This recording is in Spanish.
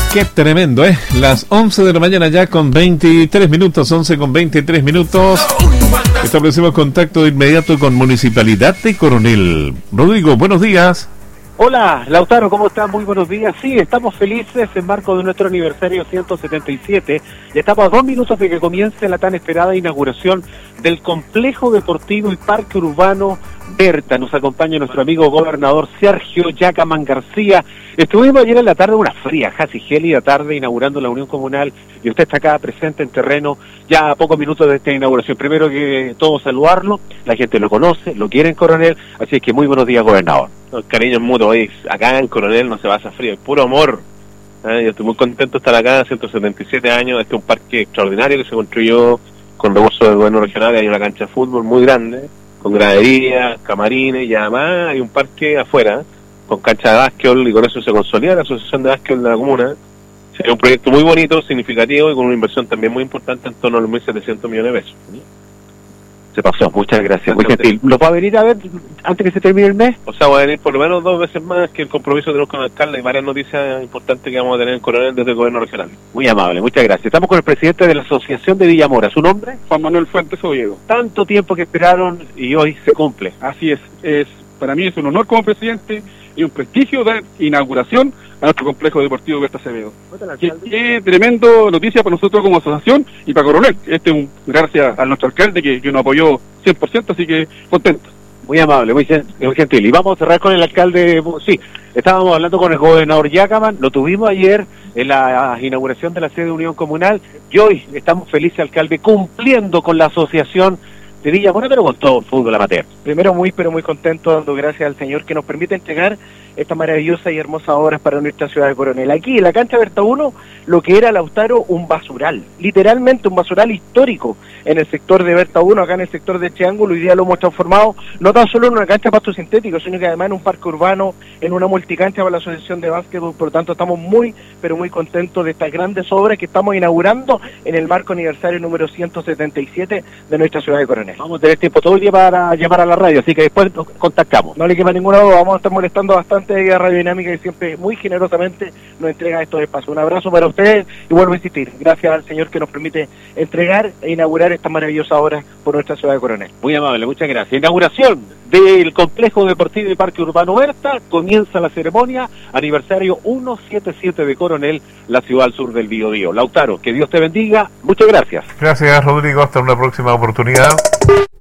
Qué tremendo, ¿eh? Las 11 de la mañana ya con 23 minutos, 11 con 23 minutos. Establecemos contacto de inmediato con Municipalidad de Coronel. Rodrigo, buenos días. Hola, Lautaro, ¿cómo estás? Muy buenos días. Sí, estamos felices en marco de nuestro aniversario 177 y estamos a 2 minutos de que comience la tan esperada inauguración del Complejo Deportivo y Parque Urbano Berta. Nos acompaña nuestro amigo gobernador Sergio Yacaman García. Estuvimos ayer en la tarde, una fría, casi gélida tarde, inaugurando la Unión Comunal, y usted está acá presente en terreno ya a pocos minutos de esta inauguración. Primero que todo, saludarlo, la gente lo conoce, lo quiere en Coronel, así es que muy buenos días, gobernador. No, cariño es mutuo, hoy acá en Coronel no se pasa frío, es puro amor. Yo estoy muy contento de estar acá, 177 años, este es un parque extraordinario que se construyó con recursos del gobierno regional, hay una cancha de fútbol muy grande, con graderías, camarines, y además hay un parque afuera, con cancha de básquetbol, y con eso se consolida la asociación de básquetbol de la comuna. Sería un proyecto muy bonito, significativo, y con una inversión también muy importante, en torno a los 1.700 millones de pesos. Se pasó, muchas gracias, muy gentil. ¿Lo va a venir a ver antes que se termine el mes? O sea, voy a venir por lo menos 2 veces más, que el compromiso que tenemos con el alcalde y varias noticias importantes que vamos a tener en Coronel desde el gobierno regional. Muy amable, muchas gracias. Estamos con el presidente de la Asociación de Villamora. ¿Su nombre? Juan Manuel Fuentes Oviedo. Tanto tiempo que esperaron y hoy se cumple. Así es, para mí es un honor como presidente y un prestigio dar inauguración a nuestro complejo deportivo Berta Acevedo. Qué tremendo noticia para nosotros como asociación y para Coronel. Gracias a nuestro alcalde que nos apoyó 100%, así que contento. Muy amable, muy gentil. Y vamos a cerrar con el alcalde. Sí, estábamos hablando con el gobernador Yacaman, lo tuvimos ayer en la inauguración de la sede de Unión Comunal, y hoy estamos felices, alcalde, cumpliendo con la asociación de Villamora, pero con todo el fútbol amateur. Primero muy contento, dando gracias al Señor que nos permite entregar esta maravillosa y hermosa obras para nuestra ciudad de Coronel. Aquí en la cancha Berta 1, lo que era, Lautaro, un basural, literalmente un basural histórico en el sector de Berta 1, acá en el sector de Triángulo. Hoy día lo hemos transformado no tan solo en una cancha de pasto sintético, sino que además en un parque urbano, en una multicancha para la asociación de básquetbol. Por lo tanto, estamos muy contentos de estas grandes obras que estamos inaugurando en el marco aniversario número 177 de nuestra ciudad de Coronel. Vamos a tener tiempo todo el día para llamar a la radio, así que después nos contactamos. No le quema ninguna duda, vamos a estar molestando bastante a Radio Dinámica, que siempre muy generosamente nos entrega estos espacios. Un abrazo para ustedes y vuelvo a insistir, gracias al Señor que nos permite entregar e inaugurar estas maravillosas obras por nuestra ciudad de Coronel. Muy amable, muchas gracias. Inauguración del Complejo Deportivo y Parque Urbano Berta, comienza la ceremonia, aniversario 177 de Coronel, la ciudad al sur del Biobío. Lautaro, que Dios te bendiga, muchas gracias. Gracias, Rodrigo, hasta una próxima oportunidad.